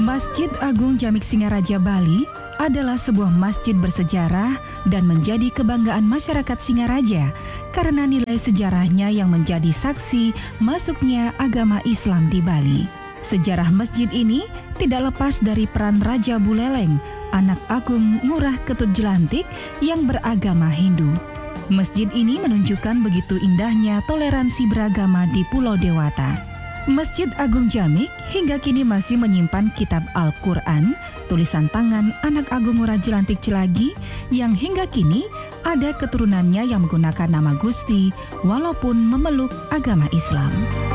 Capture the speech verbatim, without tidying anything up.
Masjid Agung Jamik Singaraja Bali adalah sebuah masjid bersejarah dan menjadi kebanggaan masyarakat Singaraja karena nilai sejarahnya yang menjadi saksi masuknya agama Islam di Bali. Sejarah masjid ini tidak lepas dari peran Raja Buleleng, anak agung Ngurah Ketut Jelantik yang beragama Hindu. Masjid ini menunjukkan begitu indahnya toleransi beragama di Pulau Dewata. Masjid Agung Jamik hingga kini masih menyimpan kitab Al-Quran, tulisan tangan anak agung Ngurah Jelantik Celagi yang hingga kini ada keturunannya yang menggunakan nama Gusti walaupun memeluk agama Islam.